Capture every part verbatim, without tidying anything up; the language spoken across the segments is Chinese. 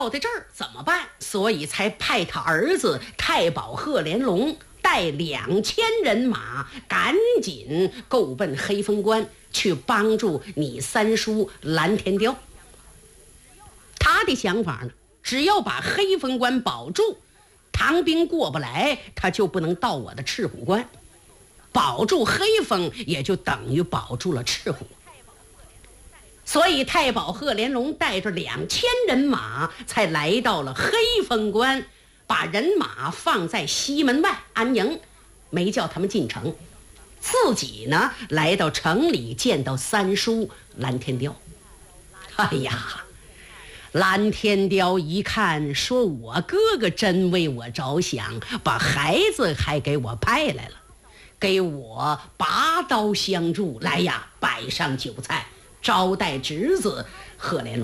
到在这儿怎么办？所以才派他儿子太保贺连龙带两千人马，赶紧够奔黑风关去帮助你三叔蓝天雕。他的想法呢，只要把黑风关保住，唐兵过不来，他就不能到我的赤虎关。保住黑风，也就等于保住了赤虎。所以太保贺连龙带着两千人马才来到了黑风关，把人马放在西门外安营，没叫他们进城，自己呢来到城里见到三叔蓝天雕。哎呀，蓝天雕一看，说我哥哥真为我着想，把孩子还给我派来了，给我拔刀相助，来呀，摆上酒菜招待侄子贺连龙。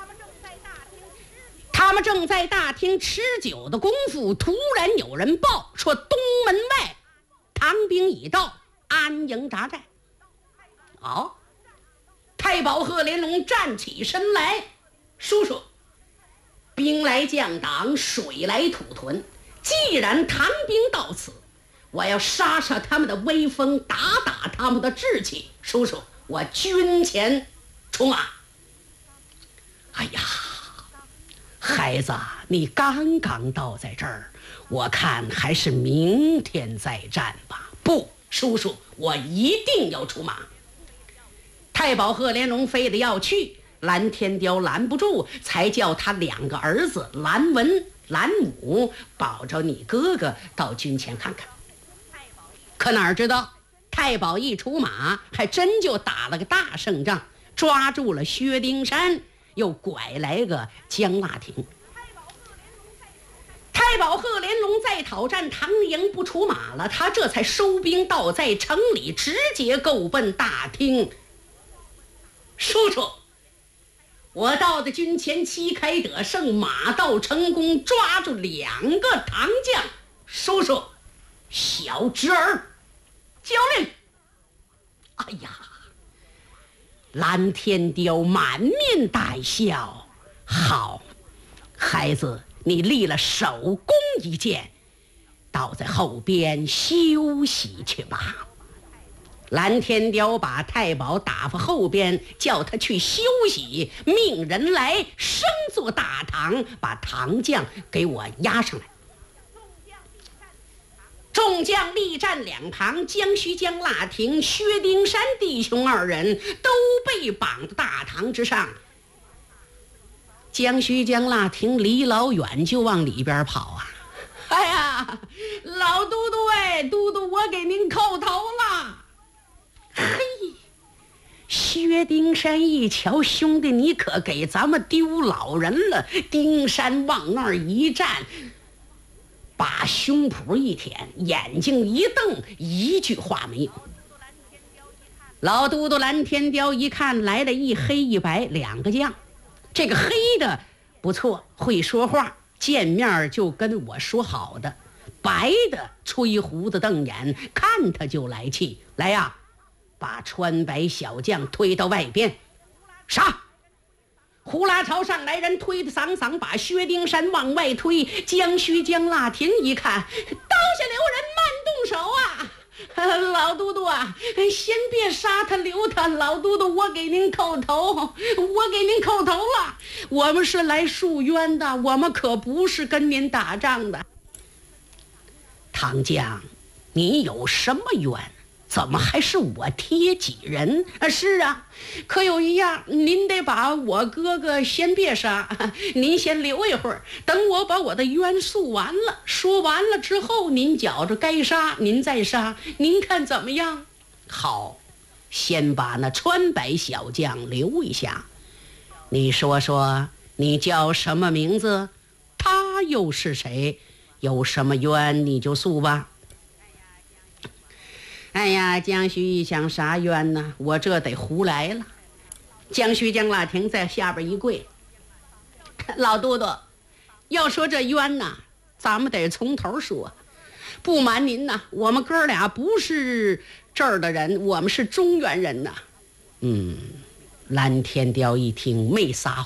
他们正在大厅吃酒的功夫，突然有人报说东门外唐兵已到，安营扎寨。哦，太保贺连龙站起身来，叔叔，兵来将挡，水来土屯，既然唐兵到此，我要杀杀他们的威风，打打他们的志气。叔叔，我军前出马。哎呀，孩子，你刚刚到在这儿，我看还是明天再战吧。不，叔叔，我一定要出马。太保贺连龙非得要去，蓝天雕拦不住，才叫他两个儿子蓝文、蓝武保着你哥哥到军前看看。可哪知道太保一出马，还真就打了个大胜仗，抓住了薛丁山，又拐来个江腊亭。太保贺连龙再讨战唐营不出马了，他这才收兵到在城里，直接够奔大厅。叔叔，我到的军前旗开得胜，马到成功，抓住两个唐将。叔叔，小侄儿交令。哎呀，蓝天雕满面带笑，好孩子，你立了首功一件，倒在后边休息去吧。蓝天雕把太保打发后边，叫他去休息，命人来升座大堂，把唐将给我押上来。众将力战两旁，江须、江腊亭、薛丁山弟兄二人都被绑到大堂之上。江须、江腊亭离老远就往里边跑啊！哎呀，老都督哎，都督，我给您叩头了。嘿，薛丁山一瞧，兄弟，你可给咱们丢老人了。丁山往那儿一站，把胸脯一舔，眼睛一瞪，一句话没有。老都督蓝天雕一看来了一黑一白两个将，这个黑的不错，会说话，见面就跟我说好的；白的吹胡子瞪眼，看他就来气。来呀，把穿白小将推到外边，杀！呼啦朝上来人，推的搡搡，把薛丁山往外推。江须、江腊亭一看，刀下留人，慢动手啊！老都督啊，先别杀他，留他。老都督，我给您叩头，我给您叩头了。我们是来诉冤的，我们可不是跟您打仗的。唐将，你有什么冤？怎么还是我贴己人啊？是啊，可有一样，您得把我哥哥先别杀，您先留一会儿，等我把我的冤诉完了，说完了之后，您觉着该杀您再杀，您看怎么样？好，先把那穿白小将留一下。你说说，你叫什么名字？他又是谁？有什么冤你就诉吧。哎呀，江须一想，啥冤呢？我这得胡来了。江须、江腊亭在下边一跪，老都督，要说这冤呐，咱们得从头说。不瞒您呐，我们哥俩不是这儿的人，我们是中原人呐。嗯，蓝天雕一听没撒谎，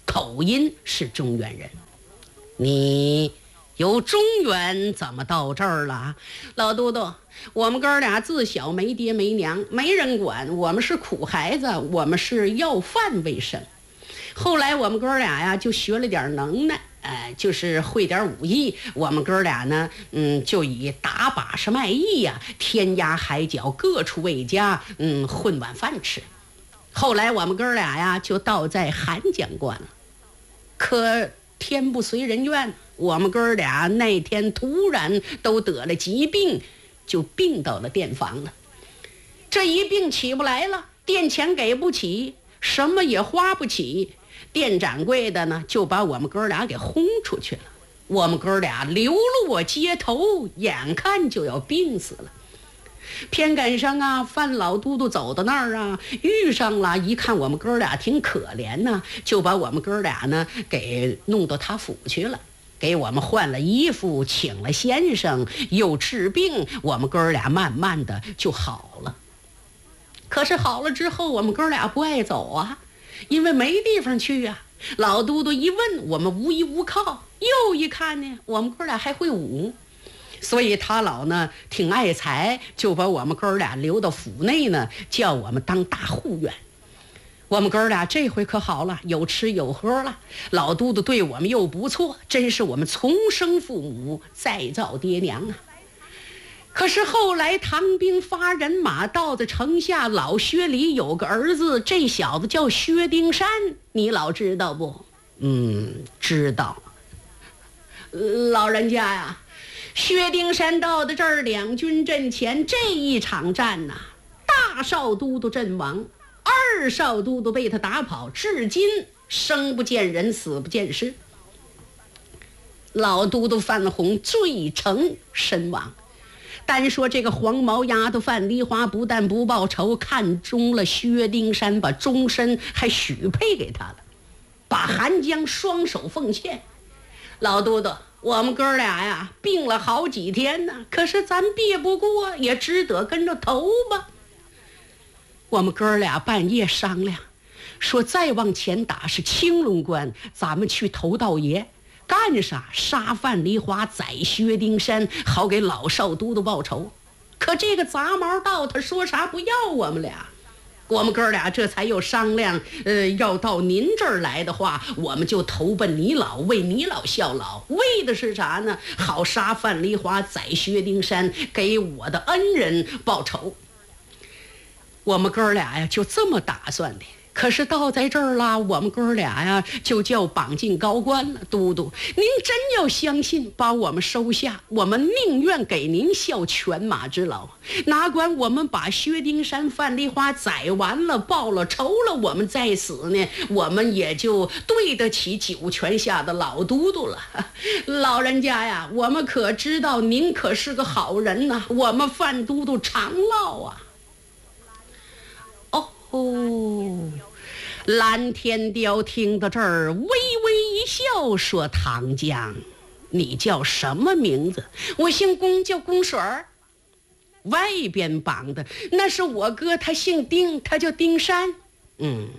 口音是中原人。你由中原怎么到这儿了？老都督，我们哥俩自小没爹没娘，没人管，我们是苦孩子，我们是要饭为生。后来我们哥俩呀就学了点能耐，呃，就是会点武艺。我们哥俩呢，嗯，就以打把式卖艺呀、天涯海角各处为家，嗯，混碗饭吃。后来我们哥俩呀就倒在韩江关了。可天不随人愿，我们哥俩那天突然都得了疾病，就病到了店房了。这一病起不来了，店钱给不起，什么也花不起。店掌柜的呢就把我们哥俩给轰出去了。我们哥俩流落街头，眼看就要病死了。偏赶上啊，范老都督走到那儿啊，遇上了，一看我们哥俩挺可怜呢、啊，就把我们哥俩呢给弄到他府去了，给我们换了衣服，请了先生，又治病，我们哥俩慢慢的就好了。可是好了之后，我们哥俩不爱走啊，因为没地方去啊。老都督一问，我们无依无靠，又一看呢，我们哥俩还会武，所以他老呢挺爱财，就把我们哥俩留到府内呢，叫我们当大护院。我们哥俩这回可好了，有吃有喝了，老都督对我们又不错，真是我们从生父母，再造爹娘啊。可是后来唐兵发人马到的城下，老薛里有个儿子，这小子叫薛丁山，你老知道不？嗯，知道。老人家呀，薛丁山到的这儿，两军阵前，这一场战呐、啊，大少都督阵亡，二少都督被他打跑，至今生不见人，死不见尸。老都督范洪罪成身亡。单说这个黄毛丫头范梨花不但不报仇，看中了薛丁山，把终身还许配给他了，把韩江双手奉献。老都督，我们哥俩呀病了好几天呢，可是咱别不过，也只得跟着投吧。我们哥俩半夜商量，说再往前打是青龙关，咱们去投道爷。干啥？杀范梨花，宰薛丁山，好给老少都督报仇。可这个杂毛道他说啥不要我们俩，我们哥俩这才又商量，呃，要到您这儿来的话，我们就投奔你老，为你老效劳，为的是啥呢？好杀范梨花，宰薛丁山，给我的恩人报仇。我们哥俩呀就这么打算的。可是到在这儿啦，我们哥俩呀就叫绑进高官了。都督，您真要相信，把我们收下，我们宁愿给您效犬马之劳，哪管我们把薛丁山、范梨花宰完了，报了仇了，我们再死呢，我们也就对得起九泉下的老都督了。老人家呀，我们可知道您可是个好人呐、啊，我们范都督常lau啊。哦，蓝天雕听到这儿，微微一笑，说：“唐江，你叫什么名字？”我姓龚，叫龚水儿。外边绑的那是我哥，他姓丁，他叫丁山。嗯，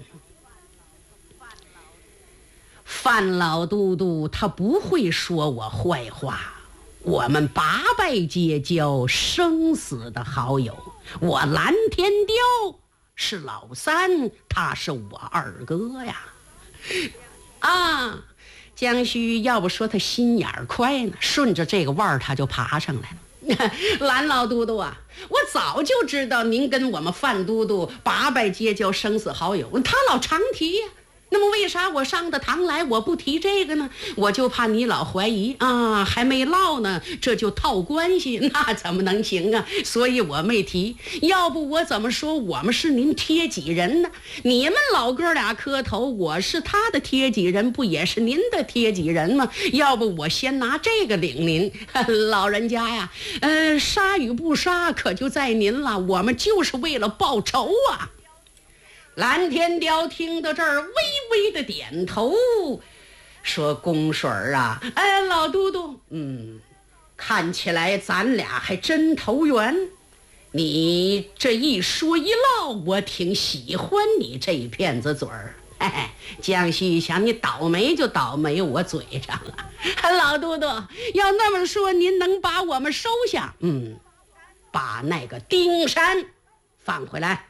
范老都督他不会说我坏话。我们八拜结交，生死的好友。我蓝天雕是老三，他是我二哥呀。啊，江须要不说他心眼儿快呢，顺着这个腕儿他就爬上来了。蓝老都督啊，我早就知道您跟我们范都督八拜结交，生死好友，他老常提呀。那么为啥我上的堂来我不提这个呢？我就怕你老怀疑啊，还没落呢，这就套关系，那怎么能行啊？所以我没提。要不我怎么说我们是您贴己人呢？你们老哥俩磕头，我是他的贴己人，不也是您的贴己人吗？要不我先拿这个领您。老人家呀，呃，杀与不杀可就在您了，我们就是为了报仇啊。蓝天雕听到这儿，微微的点头，说：“龚水儿啊，哎，老都督，嗯，看起来咱俩还真投缘。你这一说一唠，我挺喜欢你这片子嘴儿。 嘿嘿，江西一想，你倒霉就倒霉我嘴上了。老都督要那么说，您能把我们收下？嗯，把那个丁山放回来。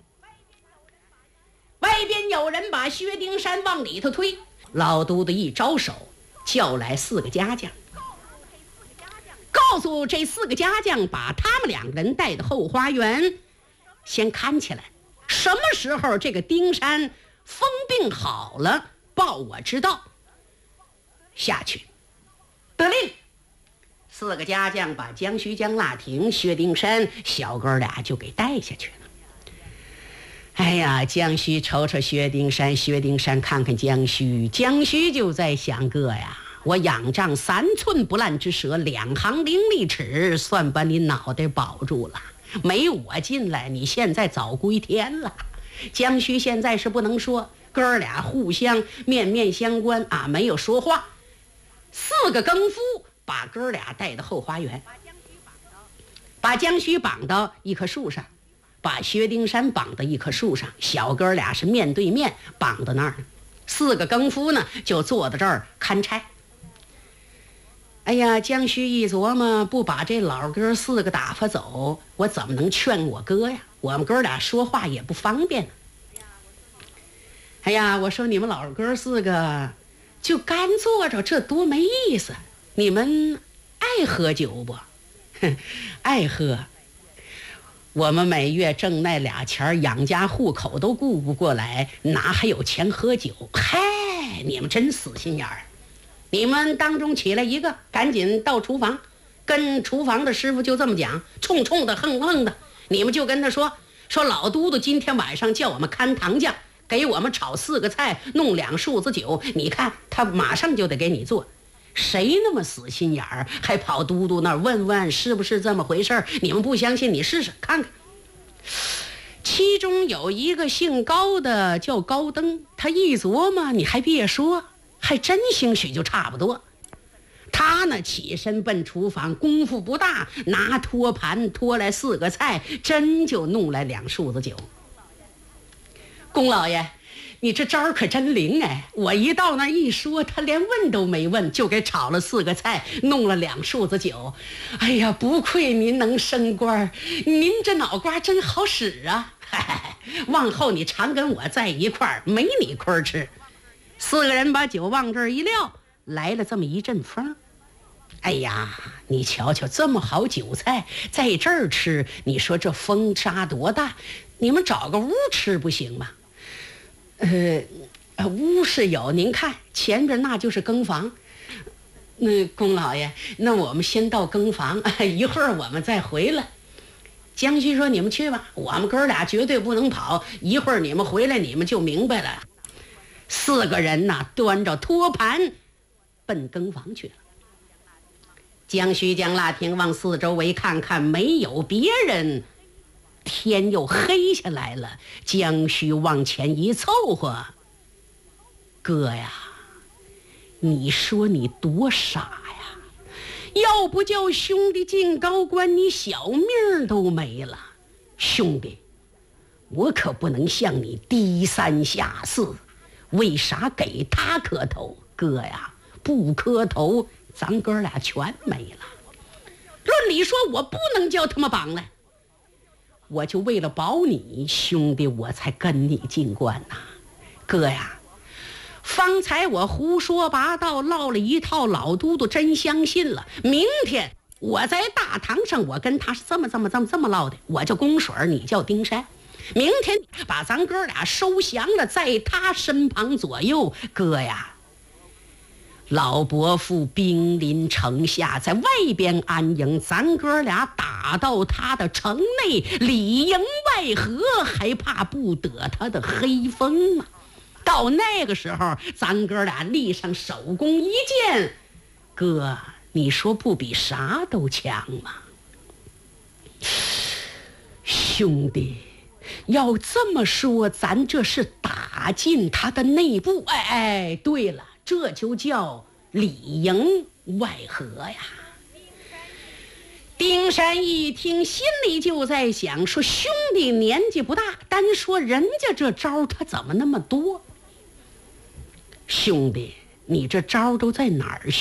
外边有人把薛丁山往里头推，老都督一招手，叫来四个家将，告诉这四个家将，把他们两个人带到后花园，先看起来。什么时候这个丁山疯病好了，报我知道。下去，得令。四个家将把江须、江腊亭、薛丁山小哥俩就给带下去了。哎呀，江须瞅瞅薛丁山，薛丁山看看江须，江须就在想，哥呀，我仰仗三寸不烂之舌，两行伶俐齿，算把你脑袋保住了。没我进来，你现在早归天了。江须现在是不能说，哥俩互相面面相关啊，没有说话。四个更夫把哥俩带到后花园，把江须绑到一棵树上，把薛丁山绑到一棵树上，小哥俩是面对面绑到那儿。四个更夫呢就坐在这儿看差。哎呀，江须一琢磨，不把这老哥四个打发走，我怎么能劝我哥呀？我们哥俩说话也不方便。哎呀，我说你们老哥四个就干坐着，这多没意思。你们爱喝酒不？爱喝。我们每月挣那俩钱，养家糊口都顾不过来，哪还有钱喝酒？嗨，你们真死心眼儿。你们当中起来一个，赶紧到厨房，跟厨房的师傅就这么讲，冲冲的横横的，你们就跟他说，说老都督今天晚上叫我们看糖酱，给我们炒四个菜，弄两束子酒，你看他马上就得给你做。谁那么死心眼儿，还跑都督那儿问问是不是这么回事儿？你们不相信，你试试看看。其中有一个姓高的叫高登，他一琢磨，你还别说，还真兴许就差不多。他呢起身奔厨房，功夫不大，拿托盘拖来四个菜，真就弄来两束子酒。龚老爷，你这招可真灵哎！我一到那儿一说，他连问都没问，就给炒了四个菜，弄了两束子酒。哎呀，不愧您能升官，您这脑瓜真好使啊！往后你常跟我在一块儿，没你亏吃。四个人把酒往这儿一撂，来了这么一阵风。哎呀，你瞧瞧，这么好酒菜在这儿吃，你说这风沙多大？你们找个屋吃不行吗？呃，屋是有，您看前边那就是更房。那龚老爷，那我们先到更房，一会儿我们再回来。江须说：“你们去吧，我们哥俩绝对不能跑，一会儿你们回来，你们就明白了。”四个人呐，端着托盘奔更房去了。江须、江腊亭往四周围看看，没有别人，天又黑下来了。江须往前一凑合：“哥呀，你说你多傻呀！要不叫兄弟进高官，你小命都没了。兄弟，我可不能向你低三下四，为啥给他磕头？哥呀，不磕头，咱哥俩全没了。论理说，我不能叫他们绑来。我就为了保你，兄弟，我才跟你进关呐。哥呀，方才我胡说八道，唠了一套，老都督真相信了。明天我在大堂上，我跟他是这么这么这么这么唠的，我叫公水，你叫丁山。明天把咱哥俩收降了，在他身旁左右。哥呀，老伯父兵临城下，在外边安营，咱哥俩打到他的城内，里应外合，还怕不得他的黑风吗？到那个时候，咱哥俩立上手弓一箭，哥，你说不比啥都强吗？兄弟，要这么说，咱这是打进他的内部。哎哎，对了，这就叫里应外合呀。丁山一听，心里就在想，说兄弟年纪不大，单说人家这招他怎么那么多？ 兄弟，你这招都在哪儿